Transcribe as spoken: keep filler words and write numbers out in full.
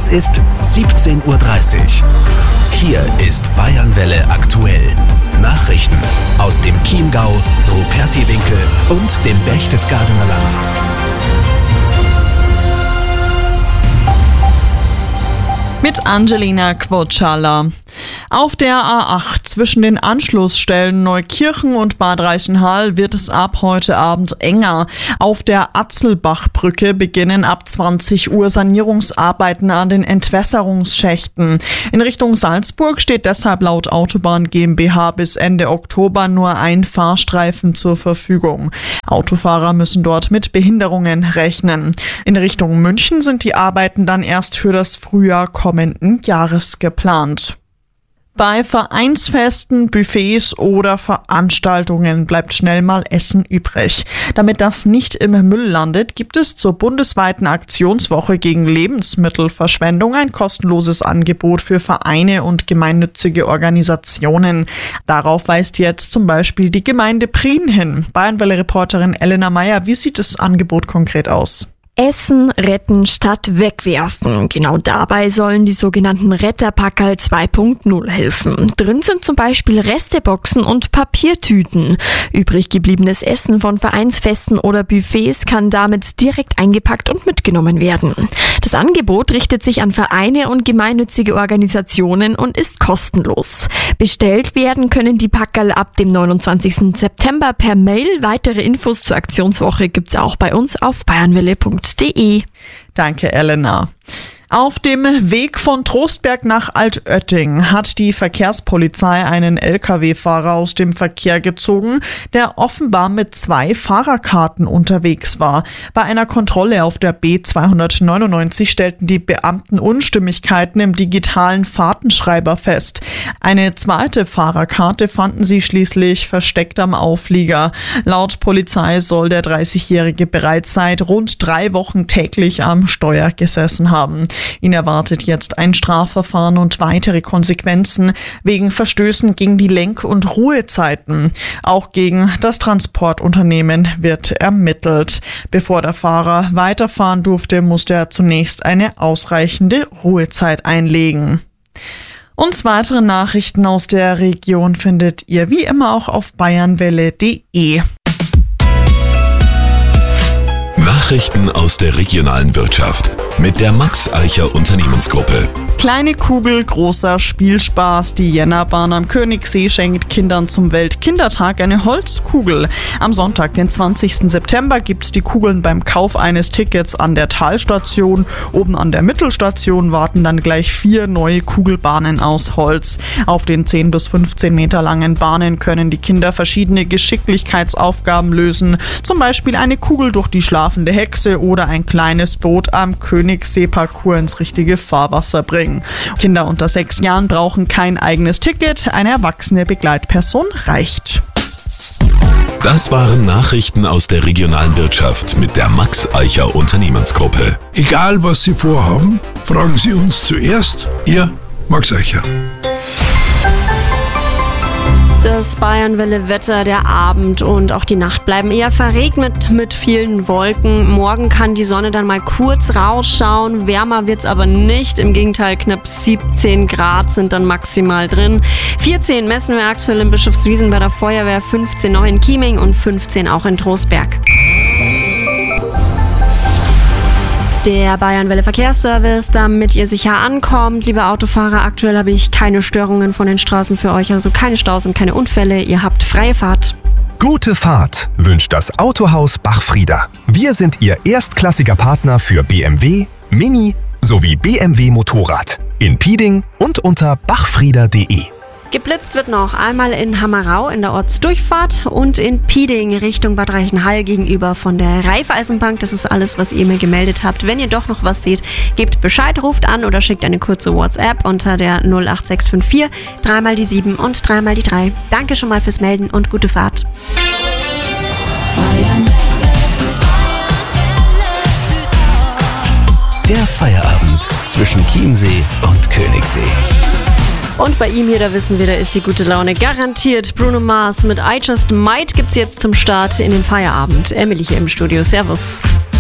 Es ist siebzehn Uhr dreißig. Hier ist Bayernwelle aktuell. Nachrichten aus dem Chiemgau, Rupertiwinkel und dem Berchtesgadener Land. Mit Angelina Quotschala. Auf der A acht zwischen den Anschlussstellen Neukirchen und Bad Reichenhall wird es ab heute Abend enger. Auf der Atzelbachbrücke beginnen ab zwanzig Uhr Sanierungsarbeiten an den Entwässerungsschächten. In Richtung Salzburg steht deshalb laut Autobahn GmbH bis Ende Oktober nur ein Fahrstreifen zur Verfügung. Autofahrer müssen dort mit Behinderungen rechnen. In Richtung München sind die Arbeiten dann erst für das Frühjahr kommenden Jahres geplant. Bei Vereinsfesten, Buffets oder Veranstaltungen bleibt schnell mal Essen übrig. Damit das nicht im Müll landet, gibt es zur bundesweiten Aktionswoche gegen Lebensmittelverschwendung ein kostenloses Angebot für Vereine und gemeinnützige Organisationen. Darauf weist jetzt zum Beispiel die Gemeinde Prien hin. Bayernwelle-Reporterin Elena Meyer, wie sieht das Angebot konkret aus? Essen retten statt wegwerfen. Genau dabei sollen die sogenannten Retterpackerl zwei Punkt null helfen. Drin sind zum Beispiel Resteboxen und Papiertüten. Übrig gebliebenes Essen von Vereinsfesten oder Buffets kann damit direkt eingepackt und mitgenommen werden. Das Angebot richtet sich an Vereine und gemeinnützige Organisationen und ist kostenlos. Bestellt werden können die Packerl ab dem neunundzwanzigsten September per Mail. Weitere Infos zur Aktionswoche gibt's auch bei uns auf bayernwelle punkt de. Danke, Elena. Auf dem Weg von Trostberg nach Altötting hat die Verkehrspolizei einen L K W-Fahrer aus dem Verkehr gezogen, der offenbar mit zwei Fahrerkarten unterwegs war. Bei einer Kontrolle auf der B zweihundertneunundneunzig stellten die Beamten Unstimmigkeiten im digitalen Fahrtenschreiber fest. Eine zweite Fahrerkarte fanden sie schließlich versteckt am Auflieger. Laut Polizei soll der dreißigjährige bereits seit rund drei Wochen täglich am Steuer gesessen haben. Ihn erwartet jetzt ein Strafverfahren und weitere Konsequenzen wegen Verstößen gegen die Lenk- und Ruhezeiten. Auch gegen das Transportunternehmen wird ermittelt. Bevor der Fahrer weiterfahren durfte, musste er zunächst eine ausreichende Ruhezeit einlegen. Und weitere Nachrichten aus der Region findet ihr wie immer auch auf bayernwelle punkt de. Nachrichten aus der regionalen Wirtschaft mit der Max Eicher Unternehmensgruppe. Kleine Kugel, großer Spielspaß. Die Jännerbahn am Königssee schenkt Kindern zum Weltkindertag eine Holzkugel. Am Sonntag, den zwanzigsten September, gibt's die Kugeln beim Kauf eines Tickets an der Talstation. Oben an der Mittelstation warten dann gleich vier neue Kugelbahnen aus Holz. Auf den zehn bis fünfzehn Meter langen Bahnen können die Kinder verschiedene Geschicklichkeitsaufgaben lösen. Zum Beispiel eine Kugel durch die schlafende Hexe oder ein kleines Boot am Königssee-Parcours ins richtige Fahrwasser bringen. Kinder unter sechs Jahren brauchen kein eigenes Ticket, eine erwachsene Begleitperson reicht. Das waren Nachrichten aus der regionalen Wirtschaft mit der Max Eicher Unternehmensgruppe. Egal was Sie vorhaben, fragen Sie uns zuerst. Ihr Max Eicher. Das Bayernwelle-Wetter, der Abend und auch die Nacht bleiben eher verregnet mit vielen Wolken. Morgen kann die Sonne dann mal kurz rausschauen. Wärmer wird's aber nicht. Im Gegenteil, knapp siebzehn Grad sind dann maximal drin. vierzehn messen wir aktuell in Bischofswiesen bei der Feuerwehr, fünfzehn noch in Chieming und fünfzehn auch in Trostberg. Der Bayernwelle Verkehrsservice, damit ihr sicher ankommt. Liebe Autofahrer, aktuell habe ich keine Störungen von den Straßen für euch, also keine Staus und keine Unfälle. Ihr habt freie Fahrt. Gute Fahrt wünscht das Autohaus Bachfrieder. Wir sind Ihr erstklassiger Partner für B M W, Mini sowie B M W Motorrad. In Pieding und unter bachfrieder punkt de. Geblitzt wird noch einmal in Hammerau in der Ortsdurchfahrt und in Pieding Richtung Bad Reichenhall gegenüber von der Raiffeisenbank. Das ist alles, was ihr mir gemeldet habt. Wenn ihr doch noch was seht, gebt Bescheid, ruft an oder schickt eine kurze WhatsApp unter der null acht sechs fünf vier, dreimal die sieben und dreimal die drei. Danke schon mal fürs Melden und gute Fahrt. Der Feierabend zwischen Chiemsee und Königssee. Und bei ihm hier, da wissen wir, da ist die gute Laune garantiert. Bruno Mars mit I Just Might gibt's jetzt zum Start in den Feierabend. Emily hier im Studio. Servus.